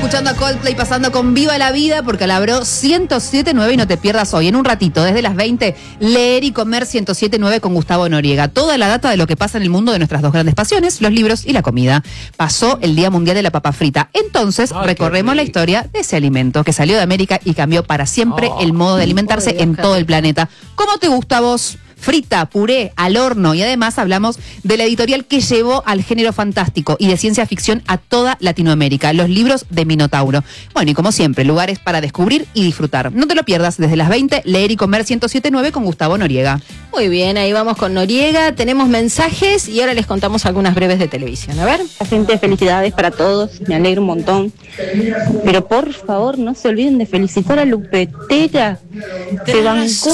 escuchando a Coldplay, pasando con Viva la Vida, porque Alabró 107.9 y no te pierdas hoy. En un ratito, desde las 20, Leer y Comer 107.9 con Gustavo Noriega. Toda la data de lo que pasa en el mundo de nuestras dos grandes pasiones, los libros y la comida. Pasó el Día Mundial de la Papa Frita. Entonces, recorremos la historia de ese alimento que salió de América y cambió para siempre el modo de alimentarse en todo el planeta. ¿Cómo te gusta a vos? Frita, puré, al horno, y además hablamos de la editorial que llevó al género fantástico y de ciencia ficción a toda Latinoamérica, los libros de Minotauro. Bueno, y como siempre, lugares para descubrir y disfrutar. No te lo pierdas, desde las 20, Leer y Comer 107.9 con Gustavo Noriega. Muy bien, ahí vamos con Noriega, tenemos mensajes y ahora les contamos algunas breves de televisión. A ver. Gente, felicidades para todos, me alegro un montón. Pero por favor, no se olviden de felicitar a Lupetella. Se bancó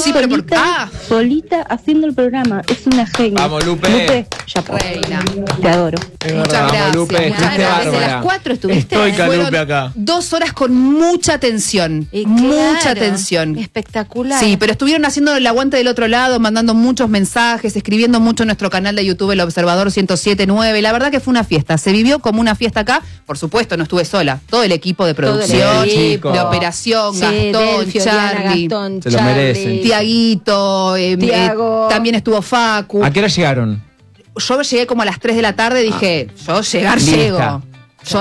solita haciendo el programa. Es una genia. Vamos, Lupe. Lupe, ya Reina. te adoro. Muchas gracias. Vamos, Lupe. Muchas gracias. Desde las 4 estuviste. Estoica, Fueron Lupe, acá. 2 horas con mucha tensión. Y mucha claro, tensión. Espectacular. Sí, pero estuvieron haciendo el aguante del otro lado, mandando muchos mensajes, escribiendo mucho en nuestro canal de YouTube, El Observador 107.9. La verdad que fue una fiesta. Se vivió como una fiesta acá. Por supuesto, no estuve sola. Todo el equipo de producción, equipo. de operación, Sí, Gastón, Delfio, Diana, Charlie, Gastón, Se lo Charlie, merecen. Tiaguito, Tiago. también estuvo Facu. ¿A qué hora llegaron? Yo llegué como a las 3 de la tarde, dije, yo llegar Lista. llego. Yo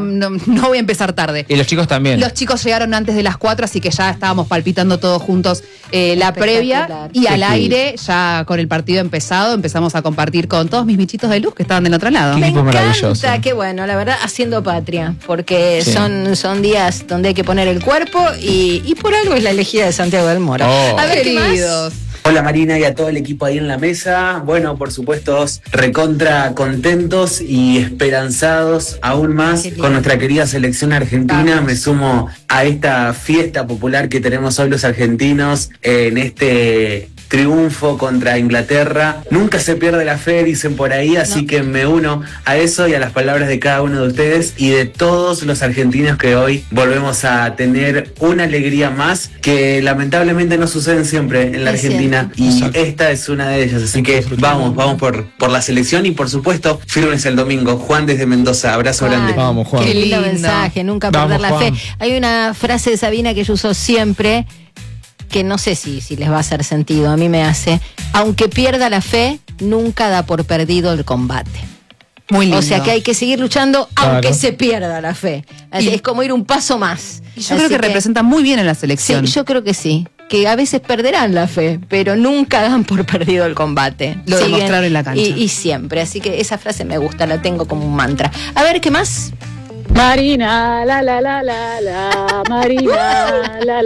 no voy a empezar tarde. Y los chicos también. Los chicos llegaron antes de las 4, así que ya estábamos palpitando todos juntos la previa. Y al aire, ya con el partido empezado, empezamos a compartir con todos mis bichitos de luz que estaban del otro lado. Qué Me equipo maravilloso. encanta, qué bueno, la verdad, haciendo patria, porque Sí. son días donde hay que poner el cuerpo y por algo es la elegida de Santiago del Moro. Oh. A ver, ¿qué más? Queridos. Hola Marina y a todo el equipo ahí en la mesa. Bueno, por supuesto, recontra contentos y esperanzados aún más Qué lindo. con nuestra querida selección argentina. Vamos. Me sumo a esta fiesta popular que tenemos hoy los argentinos en este triunfo contra Inglaterra. Nunca se pierde la fe, dicen por ahí, así que me uno a eso y a las palabras de cada uno de ustedes y de todos los argentinos que hoy volvemos a tener una alegría más que lamentablemente no suceden siempre en la Es Argentina y Exacto. esta es una de ellas, así que vamos por la selección y por supuesto firmes el domingo. Juan desde Mendoza, abrazo grande. Vamos, Juan. Qué lindo Qué lindo. mensaje, nunca Vamos, perder la Juan. fe. Hay una frase de Sabina que yo uso siempre, que no sé si les va a hacer sentido, a mí me hace: aunque pierda la fe, nunca da por perdido el combate. Muy lindo. O sea que hay que seguir luchando aunque Claro. se pierda la fe. Así Y- es como ir un paso más. Y yo creo que representa muy bien en la Sí, selección. yo creo que sí. Que a veces perderán la fe, pero nunca dan por perdido el combate. Lo Siguen demostraron en la cancha. Y siempre. Así que esa frase me gusta, la tengo como un mantra. A ver, ¿qué más? Marina, la, Marina, la.